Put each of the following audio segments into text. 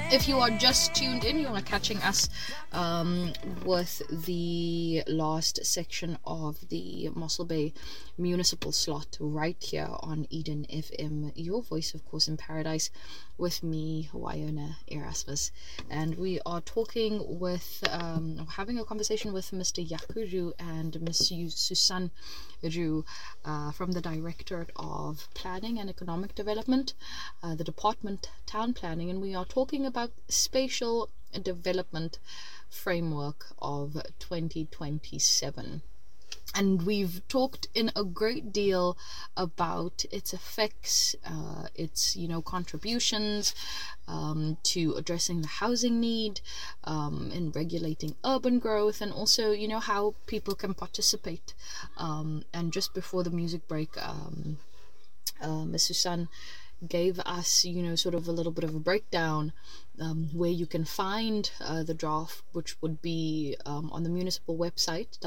If you are just tuned in, you are catching us with the last section of the Mossel Bay Municipal Slot right here on Eden FM, your voice, of course, in paradise, with me, Waiona Erasmus. And we are talking with, having a conversation with Mr. Jaco Roux and Ms. Susan Roux from the Directorate of Planning and Economic Development, the Department Town Planning, and we are talking about spatial development framework of 2027. And we've talked in a great deal about its effects, its contributions to addressing the housing need, in regulating urban growth, and also how people can participate. And just before the music break, Ms. Susan gave us sort of a little bit of a breakdown where you can find the draft, which would be on the municipal website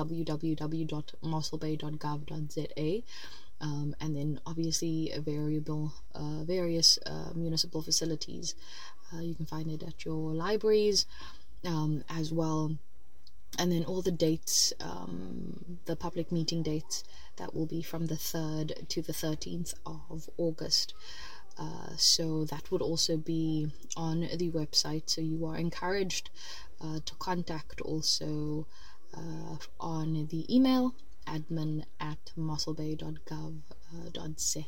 www.mosselbay.gov.za, and then obviously various municipal facilities. You can find it at your libraries as well, and then all the dates, the public meeting dates, that will be from the 3rd to the 13th of August. So that would also be on the website. So you are encouraged to contact also on the email admin@mosselbay.gov.za.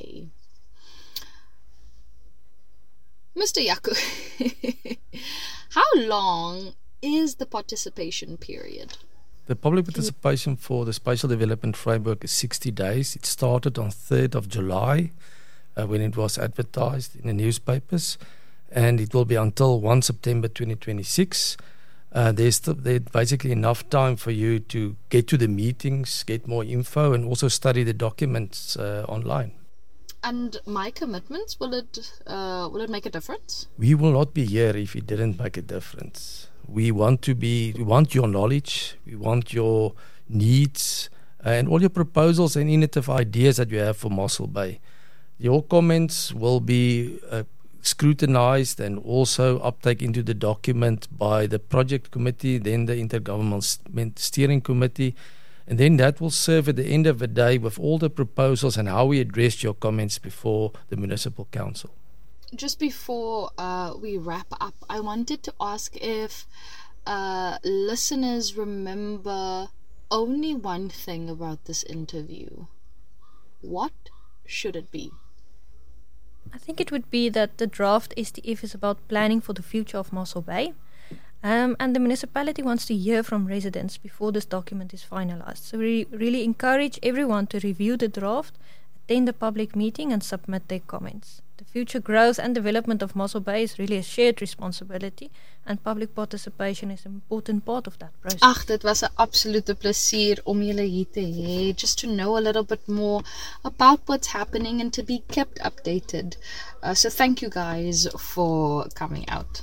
Mr. Jaco, how long is the participation period? The public participation for the Spatial Development Framework is 60 days. It started on 3rd of July when it was advertised in the newspapers, and it will be until 1 September 2026. There's basically enough time for you to get to the meetings, get more info, and also study the documents online. And my commitments, will it make a difference? We will not be here if it didn't make a difference. We want your knowledge, we want your needs, and all your proposals and innovative ideas that you have for Mossel Bay. Your comments will be scrutinized and also uptake into the document by the project committee, then the intergovernmental steering committee, and then that will serve at the end of the day with all the proposals and how we addressed your comments before the municipal council. Just before we wrap up, I wanted to ask if listeners remember only one thing about this interview. What should it be? I think it would be that the draft SDF is about planning for the future of Mossel Bay, and the municipality wants to hear from residents before this document is finalized. So we really encourage everyone to review the draft, attend the public meeting, and submit their comments. The future growth and development of Mossel Bay is really a shared responsibility, and public participation is an important part of that process. Ag, dit was 'n absolute plesier om julle hier te hê, just to know a little bit more about what's happening and to be kept updated. So thank you guys for coming out.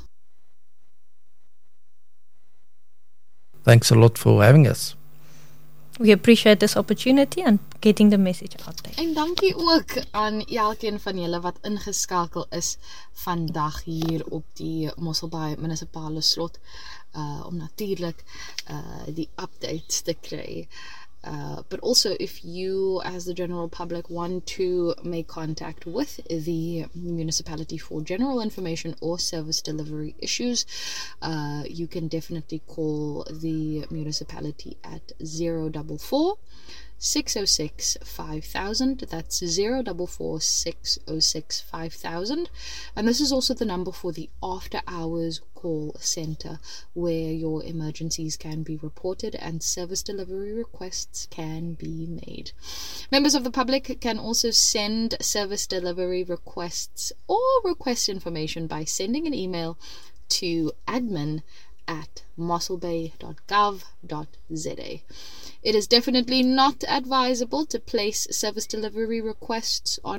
Thanks a lot for having us. We appreciate this opportunity and getting the message out there. En dankie ook aan elkeen van julle wat ingeskakel is vandag hier op die Mossel Bay Munisipale Slot, om natuurlik die updates te kry. But also, if you, as the general public, want to make contact with the municipality for general information or service delivery issues, you can definitely call the municipality at 044 606 5000. That's 044 606 5000. And this is also the number for the after hours call center, where your emergencies can be reported and service delivery requests can be made. Members of the public can also send service delivery requests or request information by sending an email to admin@mosselbay.gov.za. It is definitely not advisable to place service delivery requests on